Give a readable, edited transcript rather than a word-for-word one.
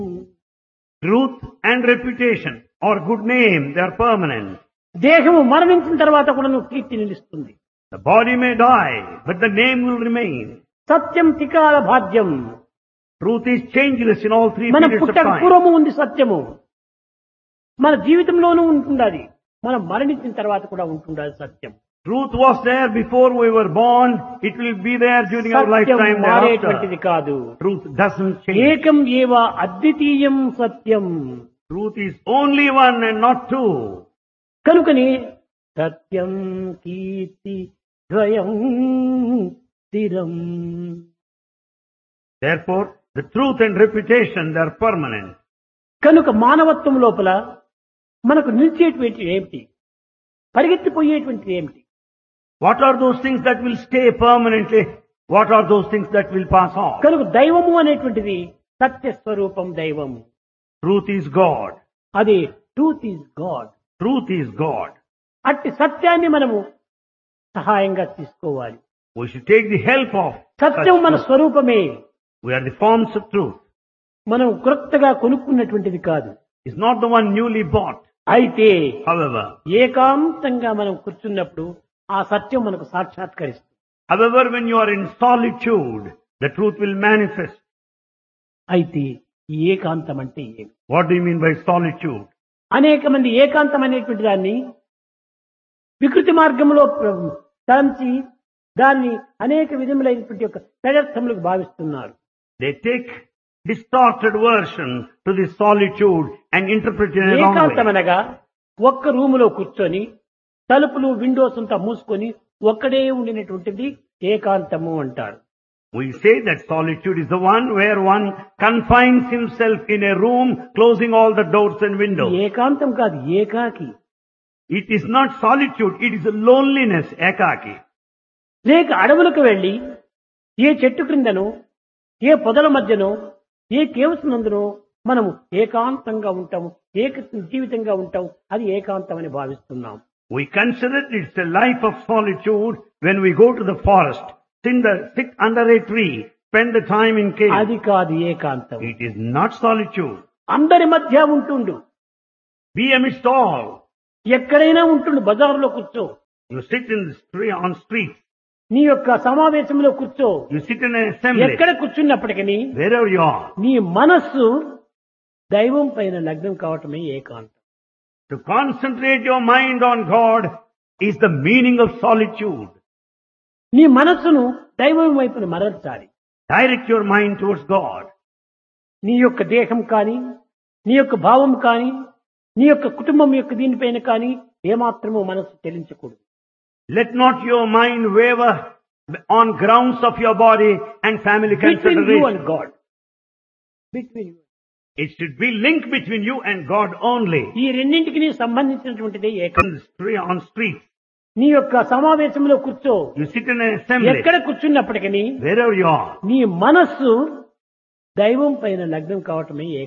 Truth and reputation or good name, they are permanent. దేహము మరణించిన తర్వాత కూడా నువ్వు కీర్తి నిలుస్తుంది. The body may die, but the name will remain. సత్యం త్రికాల భాగ్యం. Truth is changeless in all three మన periods of పుట్టక time. పూర్వము ఉంది సత్యము. మన జీవితంలోనూ ఉంటుండాలి. మనం మరణించిన తర్వాత కూడా ఉంటుండాలి సత్యం. Truth was there before we were born. It will be there during our Satyam lifetime మారేటువంటిది thereafter. కాదు. Truth doesn't change. ఏకం ఏవ అద్వితీయం సత్యం. Truth is only one and not two. కనుకని సత్యం కీర్తి ద్వయం స్థిరం. Therefore, the truth and reputation, they are permanent. కనుక మానవత్వం లోపల మనకు నిలిచేటువంటి ఏమిటి, పరిగెత్తిపోయేటువంటిది ఏమిటి? What are those things that will stay permanently? What are those things that will pass off? కనుక దైవము అనేటువంటిది సత్యస్వరూపం దైవము. Truth is God. అది truth is God. Truth is God. అట్టి సత్యాన్ని మనము సహాయంగా తీసుకోవాలి. We should take the help of Satyam such మన truth. స్వరూపమే. We are the forms of truth. మనం క్రొత్తగా కొనుక్కున్నటువంటిది కాదు. It's not the one newly bought. అయితే However, ఏకాంతంగా మనం కూర్చున్నప్పుడు ఆ సత్యం మనకు సాక్షాత్కరిస్తుంది. when you are in solitude, the truth will manifest. అయితే ఈ ఏకాంతం అంటే ఏమి? What do you mean by solitude? అనేక మంది ఏకాంతం అనేటువంటి దాన్ని వికృతి మార్గంలో తలంచి దాన్ని అనేక విధములైనటువంటి యొక్క పెడర్థములకు భావిస్తున్నారు. They take distorted version to this solitude and interpret it in a wrong ఏకాంతం way. అనగా ఒక్క రూములో కూర్చొని తలుపులు విండోస్ అంతా మూసుకొని ఒక్కడే ఉండినటువంటిది ఏకాంతము అంటారు. We say that solitude is the one where one confines himself in a room, closing all the doors and windows. ఏకాంతం కాదు, ఏకాకి. It is not solitude, it is a loneliness, ekaki. లేక అడవులకు వెళ్లి ఏ చెట్టు క్రిందనో ఏ పొదల మధ్యనో ఏ కేవ్స్ నందునో మనము ఏకాంతంగా ఉంటాము, ఏక జీవితంగా ఉంటాం. అది ఏకాంతం అని భావిస్తున్నాం. We consider it's a life of solitude when we go to the forest, sit under a tree, spend the time in cave. అది కాదు ఏకాంతం. It is not solitude. అందరి మధ్య ఉంటుండు, Be amidst all. ఎక్కడైనా ఉంటుండు. బజార్లో కూర్చో, You sit in the street, on streets. నీ యొక్క సమావేశంలో కూర్చో, You sit in an assembly. ఎక్కడ కూర్చున్నప్పటికీ Wherever you are. నీ మనస్సు దైవం పైన లగ్నం కావటమే ఏకాంతం. To concentrate your mind on God is the meaning of solitude. నీ మనస్సును దైవం వైపున మరల్చాలి. Direct your mind towards God. నీ యొక్క దేహం కానీ, నీ యొక్క భావం కానీ, నీ యొక్క కుటుంబం యొక్క దీనిపైన కానీ ఏమాత్రమూ మనస్సు చెలించకూడదు. Let not your mind waver on grounds of your body and family Between you consideration. and God. Between you. It should be linked between you and God only. ఈ రెండింటికి సంబంధించినటువంటిదే ఏకాంతం. On streets, నీ యొక్క సమావేశంలో కూర్చో, you sit in an assembly. ఎక్కడ కూర్చున్నప్పటికీ Wherever you are. నీ మనస్సు దైవం పైన లగ్నం కావటమే ఏకాంతం.